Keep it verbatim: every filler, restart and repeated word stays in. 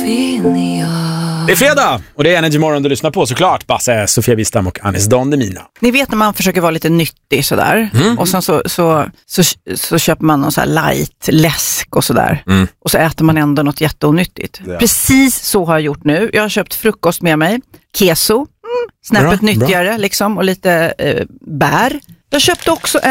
Det är fredag och det är Energy Morgon du lyssnar på såklart. Basse, Sofia Wistam och Anis Don Demina. Ni vet när man försöker vara lite nyttig sådär. Mm. Och sen så, så, så, så köper man någon så här light, läsk och sådär. Mm. Och så äter man ändå något jätteonyttigt. Ja. Precis så har jag gjort nu. Jag har köpt frukost med mig. Keso, mm, snäppet bra, nyttigare bra. Liksom. Och lite eh, bär. Jag köpte också